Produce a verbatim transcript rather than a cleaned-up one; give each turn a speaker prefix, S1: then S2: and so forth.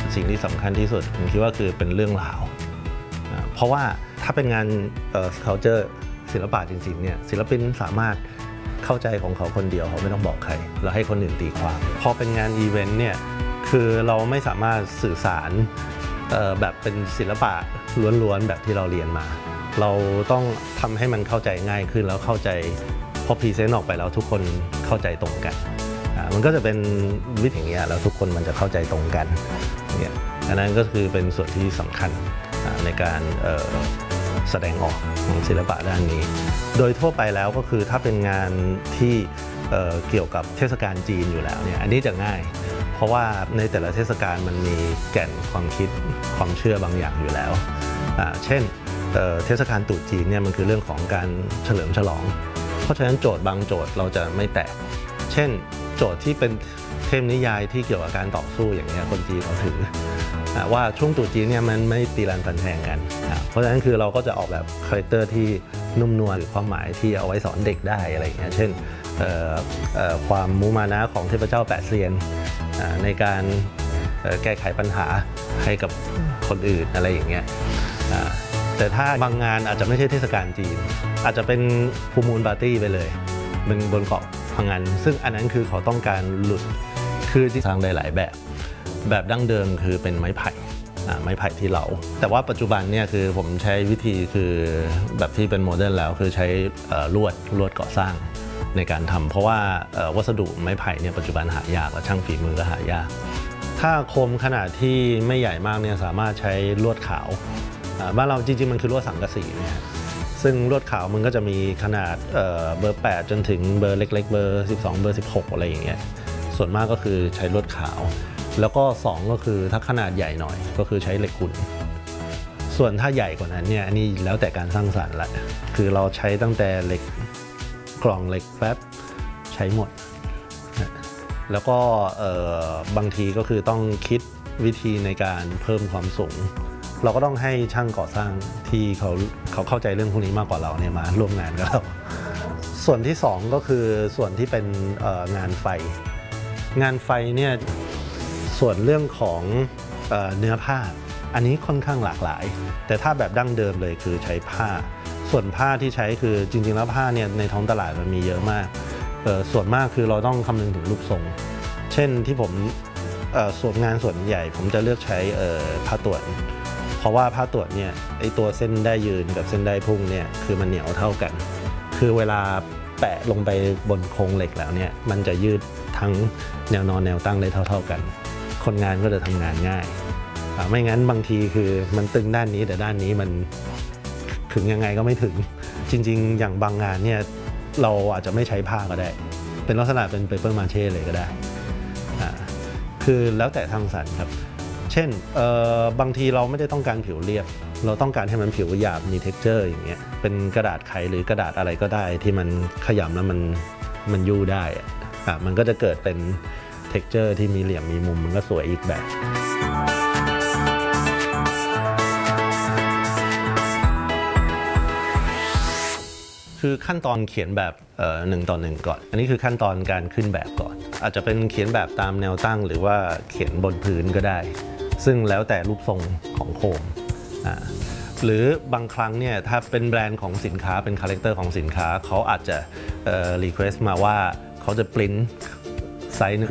S1: สิ่งที่สำคัญที่สุดผมคิดว่าคือเป็นเรื่องราวเพราะว่าถ้าเป็นงานเอ่อ sculpture ศิลปะจริงๆเนี่ยศิลปินสามารถเข้าใจของเขาคนเดียวเขาไม่ต้องบอกใครแล้วให้คนอื่นตีความพอเป็นงานอีเวนต์เนี่ยคือเราไม่สามารถสื่อสารแบบเป็นศิลปะล้วนๆแบบที่เราเรียนมาเราต้องทำให้มันเข้าใจง่ายขึ้นแล้วเข้าใจพอพรีเซนต์ออกไปแล้วทุกคนเข้าใจตรงกันมันก็จะเป็นวิธีอย่างเงี้ยแล้วทุกคนมันจะเข้าใจตรงกันเนี่ยอันนั้นก็คือเป็นส่วนที่สำคัญในการแสดงออกของศิลปะด้านนี้โดยทั่วไปแล้วก็คือถ้าเป็นงานที่เ, เกี่ยวกับเทศกาลจีนอยู่แล้วเนี่ยอันนี้จะง่ายเพราะว่าในแต่ละเทศกาลมันมีแก่นความคิดความเชื่อบางอย่างอยู่แล้วเช่นเ, เทศกาลตรุษจีนเนี่ยมันคือเรื่องของการเฉลิมฉลองเพราะฉะนั้นโจทย์บางโจทย์เราจะไม่แตกเช่นโจทย์ที่เป็นเทพนิยายที่เกี่ยวกับการต่อสู้อย่างนี้คนจีนเขาถือว่าช่วงตรุษจีนเนี่ยมันไม่ตีรันฟันแทงกันเพราะฉะนั้นคือเราก็จะออกแบบคาแรคเตอร์ที่นุ่มนวลหรือความหมายที่เอาไว้สอนเด็กได้อะไรอย่างเงี้ยเช่นความมุมานะของเทพเจ้าแปดเซียนในการแก้ไขปัญหาให้กับคนอื่นอะไรอย่างเงี้ยแต่ถ้าบางงานอาจจะไม่ใช่เทศกาลจีนอาจจะเป็นฟูมูลปาร์ตี้ไปเลยบนบนเกาะพังงานซึ่งอันนั้นคือเขาต้องการหลุดคือที่สร้างได้หลายแบบแบบดั้งเดิมคือเป็นไม้ไผ่ไม้ไผ่ที่เหลาแต่ว่าปัจจุบันเนี่ยคือผมใช้วิธีคือแบบที่เป็นโมเดิร์นแล้วคือใช้ลวดลวดก่อสร้างในการทำเพราะว่าวัสดุไม้ไผ่เนี่ยปัจจุบันหายากและช่างฝีมือก็หายากถ้าคมขนาดที่ไม่ใหญ่มากเนี่ยสามารถใช้ลวดขาวบ้านเราจริงๆมันคือลวดสังกะสีเนี่ยซึ่งลวดขาวมันก็จะมีขนาดเบอร์แปดจนถึงเบอร์เล็กๆเบอร์สิบสองเบอร์สิบหกอะไรอย่างเงี้ยส่วนมากก็คือใช้ลวดขาวแล้วก็สองก็คือถ้าขนาดใหญ่หน่อยก็คือใช้เหล็กขุ่นส่วนถ้าใหญ่กว่านั้นเนี่ยอันนี้แล้วแต่การสร้างสรรค์ละคือเราใช้ตั้งแต่เหล็กกล่องเหล็กแป๊บใช้หมดแล้วก็บางทีก็คือต้องคิดวิธีในการเพิ่มความสูงเราก็ต้องให้ช่างก่อสร้างที่เขาเขาเข้าใจเรื่องพวกนี้มากกว่าเราเนี่ยมาร่วมงานกับเราส่วนที่สองก็คือส่วนที่เป็นงานไฟงานไฟเนี่ยส่วนเรื่องของเนื้อผ้าอันนี้ค่อนข้างหลากหลายแต่ถ้าแบบดั้งเดิมเลยคือใช้ผ้าส่วนผ้าที่ใช้คือจริงๆแล้วผ้าเนี่ยในท้องตลาดมันมีเยอะมากส่วนมากคือเราต้องคำนึงถึงรูปทรงเช่นที่ผมส่วนงานส่วนใหญ่ผมจะเลือกใช้ผ้าต่วนเพราะว่าผ้าต่วนเนี่ยไอตัวเส้นได้ยืนกับเส้นได้พุ่งเนี่ยคือมันเหนียวเท่ากันคือเวลาแปะลงไปบนโครงเหล็กแล้วเนี่ยมันจะยืดทั้งแนวนอนแนวตั้งได้เท่าๆกันคนงานก็จะทำงานง่ายไม่งั้นบางทีคือมันตึงด้านนี้แต่ด้านนี้มันถึงยังไงก็ไม่ถึงจริงๆอย่างบางงานเนี่ยเราอาจจะไม่ใช้ผ้าก็ได้เป็นลักษณะเป็นเปเปอร์มาเช่เลยก็ได้คือแล้วแต่ทางสรรครับเช่นบางทีเราไม่ได้ต้องการผิวเรียบเราต้องการให้มันผิวหยาบมี เท็กเจอร์ อย่างเงี้ยเป็นกระดาษไขหรือกระดาษอะไรก็ได้ที่มันขยำแล้วมันมันยู่ได้อ่ะมันก็จะเกิดเป็น เท็กเจอร์ ที่มีเหลี่ยมมีมุมมันก็สวยอีกแบบคือขั้นตอนเขียนแบบหนึ่งต่อหนึ่งก่อนอันนี้คือขั้นตอนการขึ้นแบบก่อนอาจจะเป็นเขียนแบบตามแนวตั้งหรือว่าเขียนบนพื้นก็ได้ซึ่งแล้วแต่รูปทรงของโคมหรือบางครั้งเนี่ยถ้าเป็นแบรนด์ของสินค้าเป็นคาแรคเตอร์ของสินค้าเขาอาจจะรีเควสต์มาว่าเขาจะปริ้นไซส์